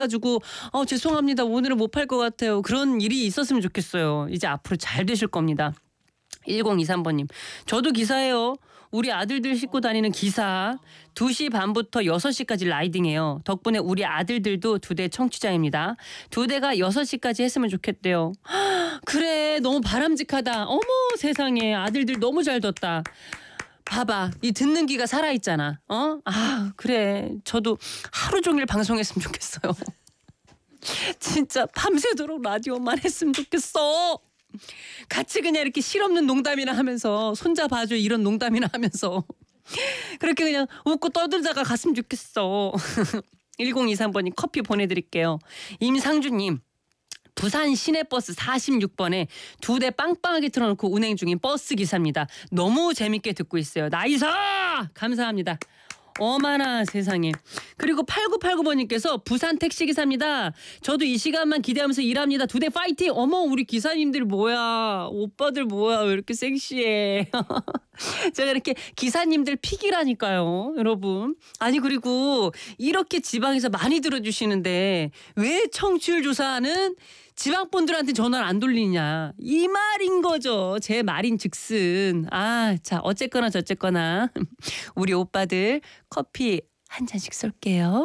가지고 죄송합니다. 오늘은 못 팔 것 같아요. 그런 일이 있었으면 좋겠어요. 이제 앞으로 잘 되실 겁니다. 1023번님. 저도 기사예요. 우리 아들들 싣고 다니는 기사. 2시 반부터 6시까지 라이딩해요. 덕분에 우리 아들들도 2대 청취자입니다. 2대가 6시까지 했으면 좋겠대요. 그래, 너무 바람직하다. 어머 세상에, 아들들 너무 잘 뒀다. 봐봐, 이 듣는 귀가 살아있잖아. 그래, 저도 하루 종일 방송했으면 좋겠어요. 진짜 밤새도록 라디오만 했으면 좋겠어. 같이 그냥 이렇게 실없는 농담이나 하면서 손잡아줘 이런 농담이나 하면서 그렇게 그냥 웃고 떠들다가 갔으면 좋겠어. 1023번님 커피 보내드릴게요. 임상주님. 부산 시내버스 46번에 2대 빵빵하게 틀어놓고 운행 중인 버스 기사입니다. 너무 재밌게 듣고 있어요. 나이사! 감사합니다. 어머나 세상에. 그리고 8989번님께서 부산 택시기사입니다. 저도 이 시간만 기대하면서 일합니다. 2대 파이팅! 어머 우리 기사님들 뭐야. 오빠들 뭐야. 왜 이렇게 섹시해. 제가 이렇게 기사님들 픽이라니까요. 여러분. 아니 그리고 이렇게 지방에서 많이 들어주시는데 왜 청취율 조사하는 지방분들한테 전화를 안 돌리냐. 이 말인 거죠. 제 말인 즉슨. 자 어쨌거나 저쨌거나 우리 오빠들 커피 한 잔씩 쏠게요.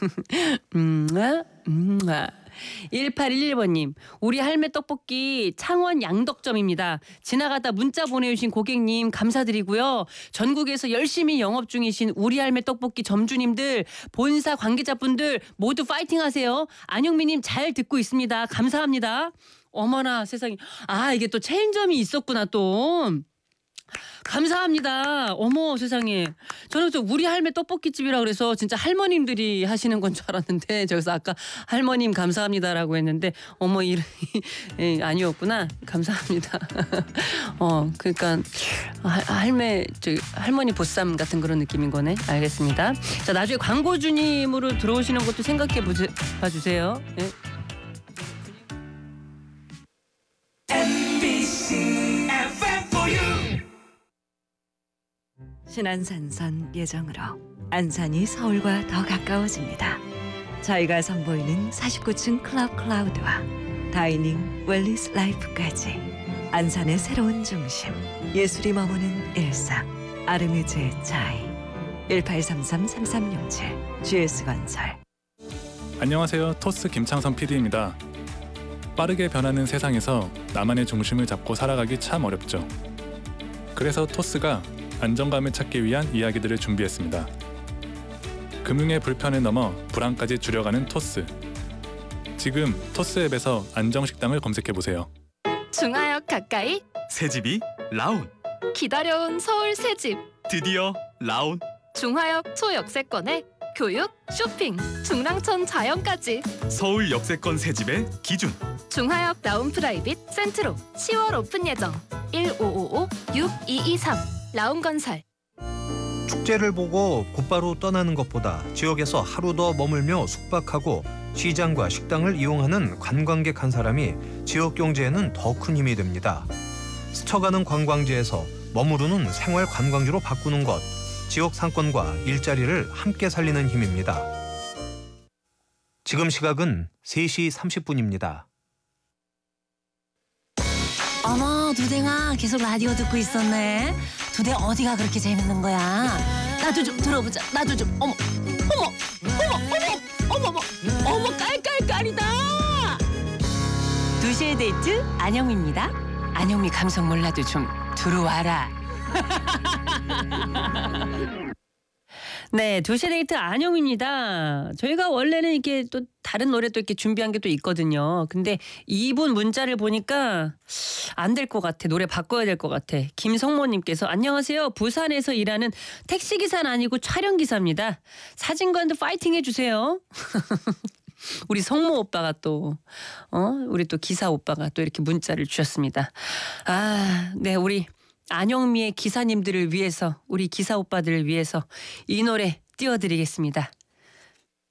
1811번님. 우리 할매 떡볶이 창원 양덕점입니다. 지나가다 문자 보내주신 고객님 감사드리고요. 전국에서 열심히 영업 중이신 우리 할매 떡볶이 점주님들, 본사 관계자분들 모두 파이팅하세요. 안영미님 잘 듣고 있습니다. 감사합니다. 어머나 세상에. 이게 또 체인점이 있었구나 또. 감사합니다. 어머 세상에. 저는 또 우리 할매 떡볶이집이라 그래서 진짜 할머님들이 하시는 건 줄 알았는데 저기서 아까 할머님 감사합니다라고 했는데 어머 이름이 아니었구나. 감사합니다. 그러니까 할머니 보쌈 같은 그런 느낌인 거네. 알겠습니다. 자 나중에 광고주님으로 들어오시는 것도 생각해 봐주세요. 네. 신안산선 예정으로 안산이 서울과 더 가까워집니다. 저희가 선보이는 49층 클럽 클라우드와 다이닝 웰리스 라이프까지 안산의 새로운 중심, 예술이 머무는 일상, 아르미즈의 차이. 1833-3367 GS건설. 안녕하세요. 토스 김창선 PD입니다. 빠르게 변하는 세상에서 나만의 중심을 잡고 살아가기 참 어렵죠. 그래서 토스가 안정감을 찾기 위한 이야기들을 준비했습니다. 금융의 불편을 넘어 불안까지 줄여가는 토스. 지금 토스 앱에서 안정식당을 검색해보세요. 중하역 가까이 새집이 라운. 기다려온 서울 새집. 드디어 라운. 중하역 초역세권에 교육, 쇼핑, 중랑천 자연까지. 서울 역세권 새집의 기준. 중하역 라운 프라이빗 센트로 10월 오픈 예정. 1555-6223 라운건설. 축제를 보고 곧바로 떠나는 것보다 지역에서 하루 더 머물며 숙박하고 시장과 식당을 이용하는 관광객 한 사람이 지역 경제에는 더 큰 힘이 됩니다. 스쳐가는 관광지에서 머무르는 생활 관광지로 바꾸는 것, 지역 상권과 일자리를 함께 살리는 힘입니다. 지금 시각은 3시 30분입니다. 어머, 두댕아 계속 라디오 듣고 있었네. 두댕 어디가 그렇게 재밌는 거야? 나도 좀 들어보자. 나도 좀. 어머 깔깔깔이다. 2시의 데이트 안영미입니다. 안영미 감성 몰라도 좀 들어와라. 네, 2시 데이트 안영입니다. 저희가 원래는 이렇게 또 다른 노래 또 이렇게 준비한 게 또 있거든요. 근데 이분 문자를 보니까 안 될 것 같아. 노래 바꿔야 될 것 같아. 김성모님께서 안녕하세요. 부산에서 일하는 택시기사는 아니고 촬영기사입니다. 사진관도 파이팅 해주세요. 우리 성모 오빠가 또 우리 또 기사 오빠가 또 이렇게 문자를 주셨습니다. 네, 우리 안영미의 기사님들을 위해서, 우리 기사 오빠들을 위해서 이 노래 띄워드리겠습니다.